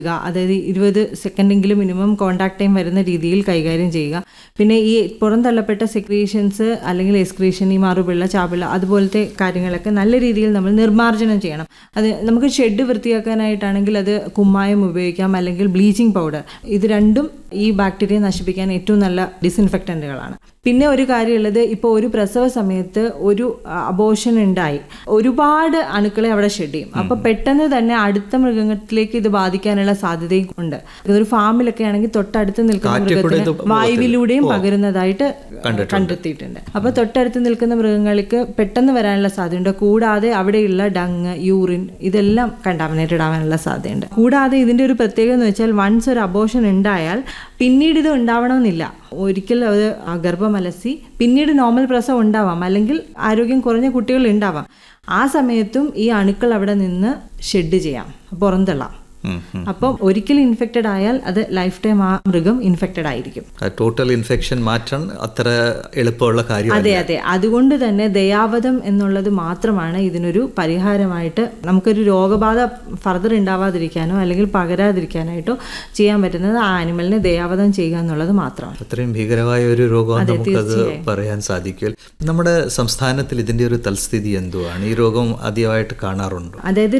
അതായത് 20 സെക്കൻഡെങ്കിലും minimum contact time വരുന്ന രീതിയിൽ കൈകാര്യം ചെയ്യുക. പിന്നെ ഈ പുറന്തള്ളപ്പെട്ട സെക്രീഷൻസ് അല്ലെങ്കിൽ എക്സ്ക്രീഷൻ, ഈ മാറുപിള്ള, ചാപിള്ള അതുപോലത്തെ കാര്യങ്ങളൊക്കെ നല്ല രീതിയിൽ നമ്മൾ നിർമ്മാർജ്ജനം ചെയ്യണം. അത് നമുക്ക് ഷെഡ് വൃത്തിയാക്കാനായിട്ടാണെങ്കിൽ അത് കുമ്മായം ഉപയോഗിക്കാം, അല്ലെങ്കിൽ ബ്ലീച്ചിങ് പൗഡർ. ഇത് രണ്ടും ഈ ബാക്ടീരിയ നശിപ്പിക്കാൻ ഏറ്റവും നല്ല ഡിസിൻഫെക്റ്റന്റുകളാണ്. പിന്നെ ഒരു കാര്യമുള്ളത്, ഇപ്പോൾ ഒരു പ്രസവ സമയത്ത് ഒരു അബോർഷൻ ഉണ്ടായി, ഒരുപാട് അണുക്കളെ അവിടെ ഷെഡ് ചെയ്യും. അപ്പോൾ പെട്ടെന്ന് തന്നെ അടുത്ത മൃഗത്തിലേക്ക് ഇത് ബാധിക്കാനുള്ള സാധ്യതയും ഉണ്ട്. ഒരു ഫാമിലൊക്കെ ആണെങ്കിൽ തൊട്ടടുത്ത് നിൽക്കുന്ന മൃഗത്തിന് വായുവിലൂടെയും പകരുന്നതായിട്ട് കണ്ടെത്തിയിട്ടുണ്ട്. അപ്പോൾ തൊട്ടടുത്ത് നിൽക്കുന്ന മൃഗങ്ങൾക്ക് പെട്ടെന്ന് വരാനുള്ള സാധ്യതയുണ്ട്. കൂടാതെ അവിടെയുള്ള ഡങ്, യൂറിൻ ഇതെല്ലാം കണ്ടാമിനേറ്റഡ് ആവാനുള്ള സാധ്യതയുണ്ട്. കൂടാതെ ഇതിൻ്റെ ഒരു പ്രത്യേകത എന്ന് വെച്ചാൽ, വൺസ് ഒരു അബോർഷൻ ഉണ്ടായാൽ പിന്നീട് ഇത് ഉണ്ടാവണമെന്നില്ല. ഒരിക്കൽ അത് ഗർഭമലസി പിന്നീട് നോർമൽ പ്രസവം ഉണ്ടാവാം, അല്ലെങ്കിൽ ആരോഗ്യം കുറഞ്ഞ കുട്ടികൾ ഉണ്ടാവാം. ആ സമയത്തും ഈ അണുക്കൾ അവിടെ നിന്ന് ഷെഡ് ചെയ്യാം, പുറന്തള്ളാം. അപ്പം ഒരിക്കൽ ഇൻഫെക്റ്റഡ് ആയാൽ അത് ലൈഫ് ടൈം ആ മൃഗം ഇൻഫെക്റ്റഡ് ആയിരിക്കും. ടോട്ടൽ ഇൻഫെക്ഷൻ മാറ്റാൻ അത്ര എളുപ്പമുള്ള കാര്യം. അതെ അതെ. അതുകൊണ്ട് തന്നെ ദയാവധം എന്നുള്ളത് മാത്രമാണ് ഇതിനൊരു പരിഹാരമായിട്ട്. നമുക്കൊരു രോഗബാധ ഫർദർ ഉണ്ടാവാതിരിക്കാനോ അല്ലെങ്കിൽ പകരാതിരിക്കാനായിട്ടോ ചെയ്യാൻ പറ്റുന്നത് ആ ആനിമലിനെ ദയാവധം ചെയ്യുക എന്നുള്ളത് മാത്രമാണ്. അത്രയും ഭീകരമായ ഒരു രോഗം നമുക്കത് പറയാൻ സാധിക്കും. നമ്മുടെ സംസ്ഥാനത്തിൽ ഇതിന്റെ ഒരു തൽസ്ഥിതി എന്തുവാണ്? ഈ രോഗം ആദ്യമായിട്ട് കാണാറുണ്ടോ? അതായത്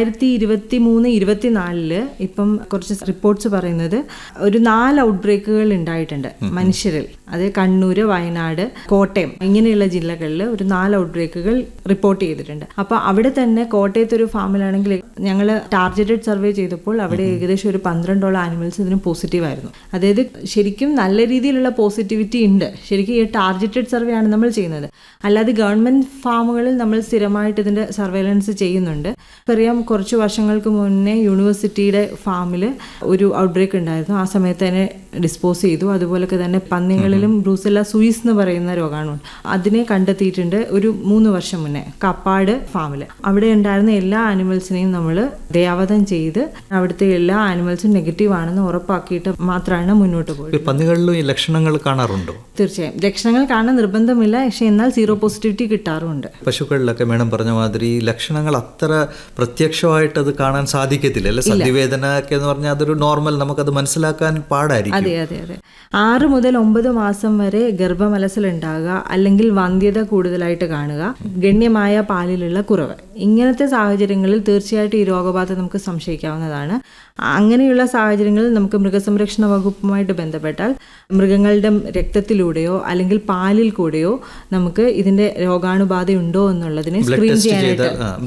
2023-24 ഇപ്പം കുറച്ച് റിപ്പോർട്ട്സ് പറയുന്നത് ഒരു 4 ഔട്ട്ബ്രേക്കുകൾ ഉണ്ടായിട്ടുണ്ട് മനുഷ്യരിൽ. അത് കണ്ണൂര്, വയനാട്, കോട്ടയം ഇങ്ങനെയുള്ള ജില്ലകളിൽ ഒരു 4 ഔട്ട്ബ്രേക്കുകൾ റിപ്പോർട്ട് ചെയ്തിട്ടുണ്ട്. അപ്പോൾ അവിടെ തന്നെ കോട്ടയത്ത് ഒരു ഫാമിലാണെങ്കിൽ ഞങ്ങൾ ടാർഗറ്റഡ് സർവേ ചെയ്തപ്പോൾ അവിടെ ഏകദേശം ഒരു 12 ആനിമൽസ് ഇതിന് പോസിറ്റീവ് ആയിരുന്നു. അതായത് ശരിക്കും നല്ല രീതിയിലുള്ള പോസിറ്റിവിറ്റി ഉണ്ട്. ശരിക്കും ഈ ടാർഗറ്റഡ് സർവേ ആണ് നമ്മൾ ചെയ്യുന്നത്. അല്ലാതെ ഗവൺമെന്റ് ഫാമുകളിൽ നമ്മൾ സ്ഥിരമായിട്ട് ഇതിന്റെ സർവൈലൻസ് ചെയ്യുന്നുണ്ട്. അറിയാം, കുറച്ച് വർഷങ്ങൾക്ക് മുന്നേ യൂണിവേഴ്സിറ്റിയുടെ ഫാമിൽ ഒരു ഔട്ട്ബ്രേക്ക് ഉണ്ടായിരുന്നു. ആ സമയത്ത് തന്നെ ഡിസ്പോസ് ചെയ്തു. അതുപോലൊക്കെ തന്നെ പന്നികളിലും ബ്രൂസെല്ല സുയിസ് എന്ന് പറയുന്ന രോഗാണുണ്ട്. അതിനെ കണ്ടെത്തിയിട്ടുണ്ട് ഒരു 3 വർഷം മുന്നേ കപ്പാട് ഫാമിൽ. അവിടെ ഉണ്ടായിരുന്ന എല്ലാ ആനിമൽസിനെയും നമ്മൾ ദയാവധം ചെയ്ത് അവിടുത്തെ എല്ലാ ആനിമൽസും നെഗറ്റീവ് ആണെന്ന് ഉറപ്പാക്കിയിട്ട് മാത്രമാണ് മുന്നോട്ട് പോയത്. പന്നികളിലും ഈ ലക്ഷണങ്ങൾ കാണാറുണ്ടോ? തീർച്ചയായും ലക്ഷണങ്ങൾ കാണാൻ നിർബന്ധമില്ല, പക്ഷെ എന്നാൽ സീറോ പോസിറ്റിവിറ്റി കിട്ടാറുമുണ്ട്. പശുക്കളിലൊക്കെ മേഡം പറഞ്ഞ മാതിരി ലക്ഷണങ്ങൾ അത്ര പ്രത്യക്ഷമായിട്ട് അത് കാണാൻ സാധിക്കത്തില്ല അല്ലെ? സന്ധിവേദന ഒക്കെ എന്ന് പറഞ്ഞാൽ അതൊരു നോർമൽ, നമുക്കത് മനസ്സിലാക്കാൻ പാടായിരിക്കും. അതെ അതെ അതെ. 6 മുതൽ 9 മാസം വരെ ഗർഭമലസൽ ഉണ്ടാകുക, അല്ലെങ്കിൽ വന്ധ്യത കൂടുതലായിട്ട് കാണുക, ഗണ്യമായ പാലിലുള്ള കുറവ്, ഇങ്ങനത്തെ സാഹചര്യങ്ങളിൽ തീർച്ചയായിട്ടും ഈ രോഗബാധ നമുക്ക് സംശയിക്കാവുന്നതാണ്. അങ്ങനെയുള്ള സാഹചര്യങ്ങളിൽ നമുക്ക് മൃഗസംരക്ഷണ വകുപ്പുമായിട്ട് ബന്ധപ്പെട്ടാൽ മൃഗങ്ങളുടെ രക്തത്തിലൂടെയോ അല്ലെങ്കിൽ പാലിൽ കൂടെയോ നമുക്ക് ഇതിന്റെ രോഗാണുബാധയുണ്ടോ എന്നുള്ളതിനെ സ്ക്രീൻ ചെയ്യാനായിട്ട്.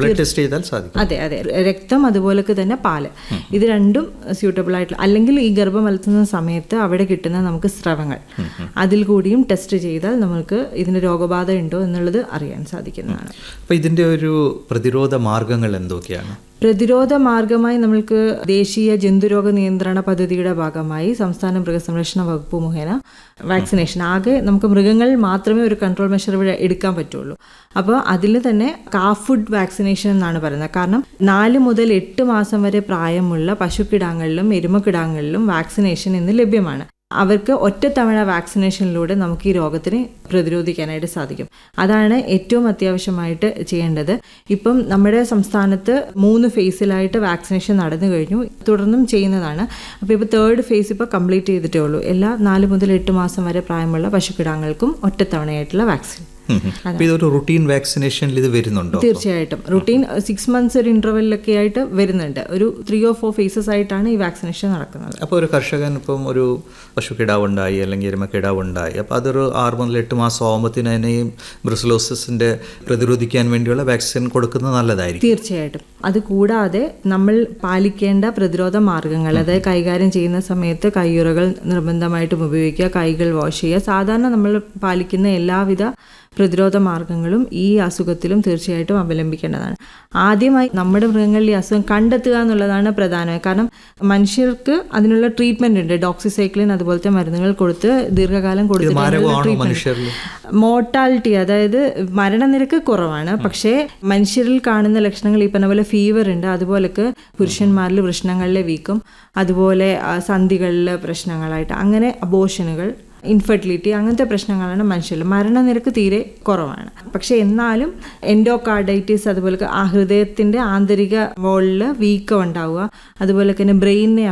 അതെ അതെ. രക്തം അതുപോലൊക്കെ തന്നെ പാല്, ഇത് രണ്ടും സ്യൂട്ടബിൾ ആയിട്ടുള്ള, അല്ലെങ്കിൽ ഈ ഗർഭമലർത്തുന്ന സമയത്ത് അവിടെ കിട്ടുന്ന നമുക്ക് സ്രവങ്ങൾ, അതിൽ കൂടിയും ടെസ്റ്റ് ചെയ്താൽ നമുക്ക് ഇതിന്റെ രോഗബാധ ഉണ്ടോ എന്നുള്ളത് അറിയാൻ സാധിക്കുന്നതാണ്. അപ്പോൾ ഇതിന്റെ ഒരു പ്രതിരോധ മാർഗങ്ങൾ എന്തൊക്കെയാണ്? പ്രതിരോധ മാർഗമായി നമ്മൾക്ക് ദേശീയ ജന്തുരോഗ നിയന്ത്രണ പദ്ധതിയുടെ ഭാഗമായി സംസ്ഥാന മൃഗസംരക്ഷണ വകുപ്പ് മുഖേന വാക്സിനേഷൻ, ആകെ നമുക്ക് മൃഗങ്ങളിൽ മാത്രമേ ഒരു കൺട്രോൾ മെഷർ ഇവിടെ എടുക്കാൻ പറ്റുള്ളൂ. അപ്പോൾ അതിൽ തന്നെ കാഫ് ഫുഡ് വാക്സിനേഷൻ എന്നാണ് പറയുന്നത്. കാരണം 4 മുതൽ 8 മാസം വരെ പ്രായമുള്ള പശുക്കിടാങ്ങളിലും എരുമക്കിടാങ്ങളിലും വാക്സിനേഷൻ ഇന്ന് ലഭ്യമാണ്. അവർക്ക് ഒറ്റത്തവണ വാക്സിനേഷനിലൂടെ നമുക്ക് ഈ രോഗത്തിനെ പ്രതിരോധിക്കാനായിട്ട് സാധിക്കും. അതാണ് ഏറ്റവും അത്യാവശ്യമായിട്ട് ചെയ്യേണ്ടത്. ഇപ്പം നമ്മുടെ സംസ്ഥാനത്ത് 3 ഫേസിലായിട്ട് വാക്സിനേഷൻ നടന്നു കഴിഞ്ഞു, തുടർന്നും ചെയ്യുന്നതാണ്. അപ്പോൾ ഇപ്പോൾ 3rd ഫേസ് ഇപ്പോൾ കംപ്ലീറ്റ് ചെയ്തിട്ടേ ഉള്ളൂ. എല്ലാ 4 മുതൽ 8 മാസം വരെ പ്രായമുള്ള പശുക്കിടാങ്ങൾക്കും ഒറ്റത്തവണയായിട്ടുള്ള വാക്സിൻ. ഇതൊരു റുട്ടീൻ വാക്സിനേഷനിൽ ഇത് വരുന്നുണ്ടോ? തീർച്ചയായിട്ടും റുട്ടീൻ 6 മന്ത്സ് ഒരു ഇന്റർവെല്ലൊക്കെ ആയിട്ട് വരുന്നുണ്ട്. ഒരു 3 or 4 ഫേസസ് ആയിട്ടാണ് ഈ വാക്സിനേഷൻ നടക്കുന്നത്. അപ്പോൾ ഒരു കർഷകൻ ഇപ്പം ഒരു പശുക്കിടാവുണ്ടായി അല്ലെങ്കിൽ എരുമക്കിടാവുണ്ടായി, അപ്പോൾ അതൊരു 6 മുതൽ 8 മാസം ആകുമ്പോഴത്തേന് അതിനെയും ബ്രുസലോസിന്റെ പ്രതിരോധിക്കാൻ വേണ്ടിയുള്ള വാക്സിൻ കൊടുക്കുന്നത് നല്ലതായിരിക്കും. തീർച്ചയായിട്ടും. അതുകൂടാതെ നമ്മൾ പാലിക്കേണ്ട പ്രതിരോധ മാർഗങ്ങൾ, അതായത് കൈകാര്യം ചെയ്യുന്ന സമയത്ത് കയ്യുറകൾ നിർബന്ധമായിട്ടും ഉപയോഗിക്കുക, കൈകൾ വാഷ് ചെയ്യുക, സാധാരണ നമ്മൾ പാലിക്കുന്ന എല്ലാവിധ പ്രതിരോധ മാർഗങ്ങളും ഈ അസുഖത്തിലും തീർച്ചയായിട്ടും അവലംബിക്കേണ്ടതാണ്. ആദ്യമായി നമ്മുടെ മൃഗങ്ങളിൽ ഈ അസുഖം കണ്ടെത്തുക എന്നുള്ളതാണ് പ്രധാനം. കാരണം മനുഷ്യർക്ക് അതിനുള്ള ട്രീറ്റ്മെന്റ് ഉണ്ട്, ഡോക്സിസൈക്ലിൻ അതുപോലത്തെ മരുന്നുകൾ കൊടുത്ത് ദീർഘകാലം കൊടുത്തിട്ടുള്ള മോർട്ടാലിറ്റി, അതായത് മരണനിരക്ക് കുറവാണ്. പക്ഷേ മനുഷ്യരിൽ കാണുന്ന ലക്ഷണങ്ങൾ ഈ പറഞ്ഞ പോലെ ഫീവർ ഉണ്ട്, അതുപോലൊക്കെ പുരുഷന്മാരിൽ വൃഷ്ണങ്ങളിലെ വീക്കം, അതുപോലെ സന്ധികളിലെ പ്രശ്നങ്ങളായിട്ട്, അങ്ങനെ അബോർഷനുകൾ, ഇൻഫെർട്ടിലിറ്റി അങ്ങനത്തെ പ്രശ്നങ്ങളാണ് മനുഷ്യരിൽ. മരണനിരക്ക് തീരെ കുറവാണ്. പക്ഷെ എന്നാലും എൻഡോകാർഡൈറ്റിസ്, അതുപോലെ ആ ഹൃദയത്തിൻ്റെ ആന്തരിക വോളിൽ വീക്കം ഉണ്ടാവുക, അതുപോലെ തന്നെ ബ്രെയിനിനെ